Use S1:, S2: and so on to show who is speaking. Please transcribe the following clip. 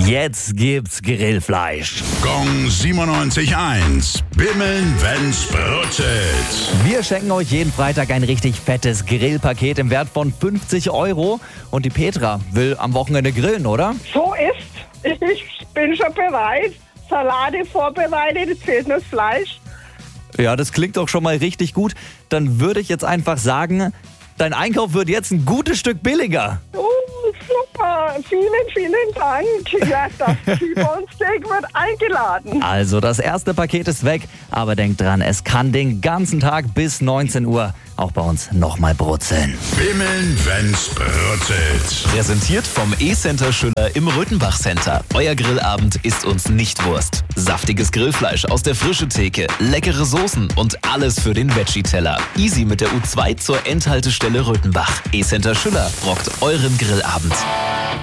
S1: Jetzt gibt's Grillfleisch.
S2: Gong 97.1. Bimmeln, wenn's brutzelt.
S1: Wir schenken euch jeden Freitag ein richtig fettes Grillpaket im Wert von 50 €. Und die Petra will am Wochenende grillen, oder?
S3: So ist. Ich bin schon bereit. Salate vorbereitet, jetzt fehlt nur das Fleisch.
S1: Ja, das klingt doch schon mal richtig gut. Dann würde ich jetzt einfach sagen, dein Einkauf wird jetzt ein gutes Stück billiger.
S3: Super, vielen Dank. Ja, das T-Bone Steak wird eingeladen.
S1: Also, das erste Paket ist weg. Aber denkt dran, es kann den ganzen Tag bis 19 Uhr auch bei uns nochmal brutzeln.
S2: Bimmeln, wenn's brutzelt.
S4: Präsentiert vom E-Center Schüller im Röthenbach Center. Euer Grillabend ist uns nicht Wurst. Saftiges Grillfleisch aus der frischen Theke, leckere Soßen und alles für den Veggie-Teller. Easy mit der U2 zur Endhaltestelle Röthenbach. E-Center Schüller rockt euren Grillabend.